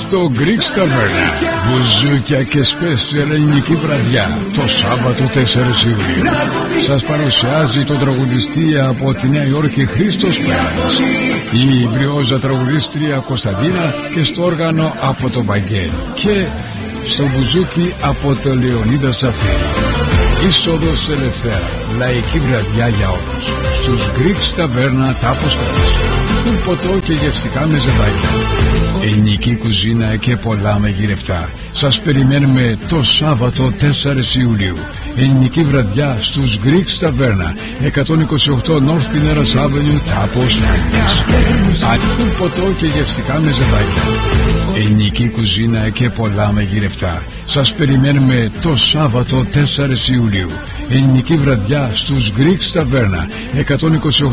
στο Greek Tavern. Μπουζούκια και special ελληνική βραδιά το Σάββατο 4 Ιουλίου. Σας παρουσιάζει τον τραγουδιστή από τη Νέα Υόρκη Χρήστος Πέρας, η μπριόζα τραγουδίστρια Κωνσταντίνα και στο όργανο από το Βαγγέλη και στο μπουζούκι από το Λεωνίδα Σαφίρη. Είσοδος ελευθέρα, λαϊκή βραδιά για όλους. Στους Greek Tavern Τάπος Πέρας. Φουλ ποτό και γευστικά μεζεδάκια, ελληνική κουζίνα και πολλά μαγειρευτά. Σας περιμένουμε το Σάββατο 4 Ιουλίου. Ελληνική βραδιά στους Greek Tavern, 128 North Pinellas Avenue, Τάπος Πέρας. Φουλ ποτό και γευστικά μεζεδάκια, ελληνική κουζίνα και πολλά μαγειρευτά. Σας περιμένουμε το Σάββατο 4 Ιουλίου. Ελληνική βραδιά στους Greek Tavern, 128